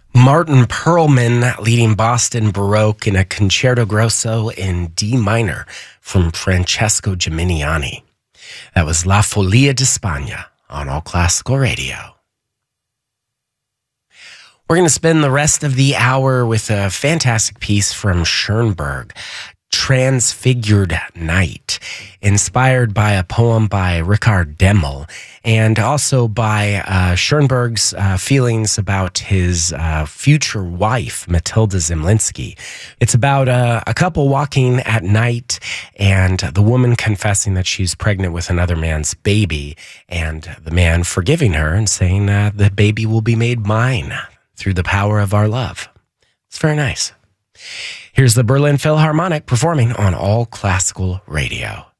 Martin Perlman leading Boston Baroque in a concerto grosso in D minor from Francesco Geminiani. That was La Folia di Spagna on All Classical Radio. We're going to spend the rest of the hour with a fantastic piece from Schoenberg, Transfigured Night, inspired by a poem by Richard Demel, and also by Schoenberg's feelings about his future wife, Matilda Zemlinsky. It's about a couple walking at night and the woman confessing that she's pregnant with another man's baby, and the man forgiving her and saying the baby will be made mine through the power of our love. It's very nice. Here's the Berlin Philharmonic performing on All Classical Radio.